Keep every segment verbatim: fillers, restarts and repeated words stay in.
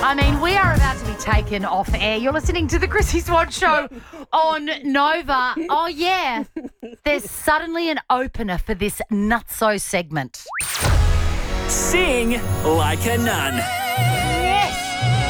I mean, we are about to be taken off air. You're listening to the Chrissy Swan Show on Nova. Oh, yeah. There's suddenly an opener for this nutso segment. Sing like a nun. Yes.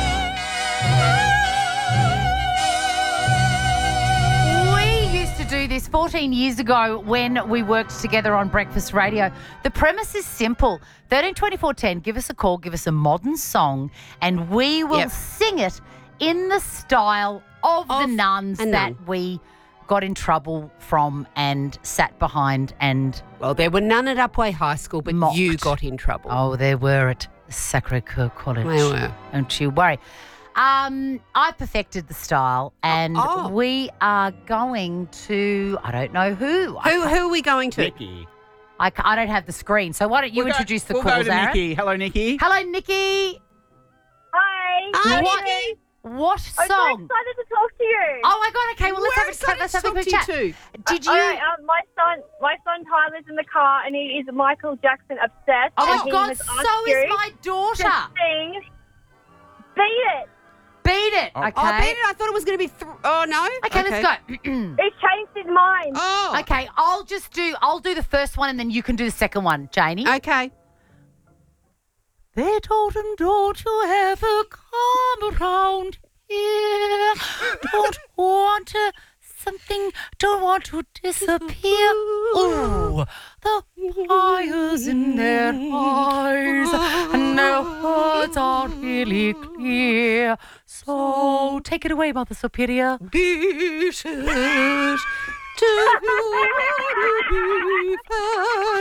We used to do this fourteen years ago when we worked together on Breakfast Radio. The premise is simple. thirteen twenty-four ten, give us a call, give us a modern song, and we will Yep. sing it in the style of, the Of nuns a that nun. we got in trouble from and sat behind and, Well, there were none at Upway High School, but Mocked. you got in trouble. oh, there were at Sacré-Cœur College. They were. Don't you worry. Um, I perfected the style, and Oh. we are going to, I don't know who. I, Who who are we going to? Nikki. I, ca- I don't have the screen, so why don't you We'll go- introduce the we'll calls, go to Aaron? Nikki. Hello, Nikki. Hello, Nikki. Hi. Hi, What- Nikki. What I'm so song? excited to talk to you. Oh my God! Okay, well let's We're have a excited let's to have a talk quick to you chat. too. Did you? All right, um, my son, my son Tyler's in the car, and he is Michael Jackson obsessed. Oh and my he God! has asked So you is my to daughter. sing. Beat it. Beat it. Oh. Okay. Oh, I bet it. I thought it was going to be. Th- oh no. Okay, let's go. He's changed his mind. Oh. Okay, I'll just do. I'll do the first one, and then you can do the second one, Janie. Okay. They told him, don't you ever come around here. Don't want to something, don't want to disappear. Ooh, the fire's in their eyes and their words are really clear. So take it away, Mother Superior. This is to be